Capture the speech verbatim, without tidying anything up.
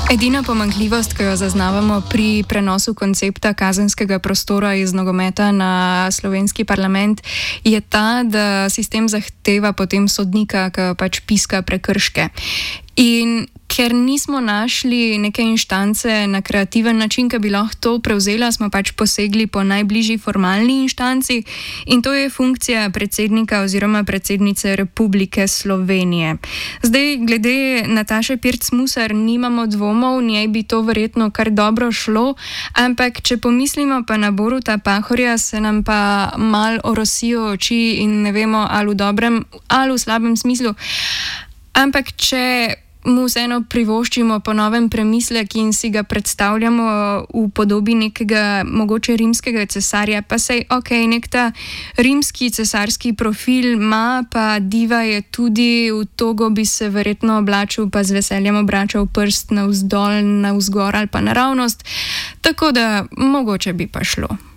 Edina pomanjkljivost, ki jo zaznavamo pri prenosu koncepta kazenskega prostora iz nogometa na slovenski parlament, je ta, da sistem zahteva potem sodnika, ki pač piska prekrške. In ker nismo našli neke inštance na kreativen način, ki bi lahko to prevzela, smo pač posegli po najbližji formalni inštanci in to je funkcija predsednika oziroma predsednice Republike Slovenije. Zdaj, glede Nataše Pirc Musar nimamo dvomov, njej bi to verjetno kar dobro šlo, ampak če pomislimo pa na Boruta Pahorja, se nam pa mal orosijo oči in ne vemo, ali v dobrem ali v slabem smislu. Ampak če mu vseeno privoščimo po novem premislek in si ga predstavljamo v podobi nekega mogoče rimskega cesarja, pa sej ok, nek ta rimski cesarski profil ima, pa diva je tudi, v togo bi se verjetno oblačil, pa z veseljem obračal prst navzdol, navzgor ali pa naravnost, tako da mogoče bi pa šlo.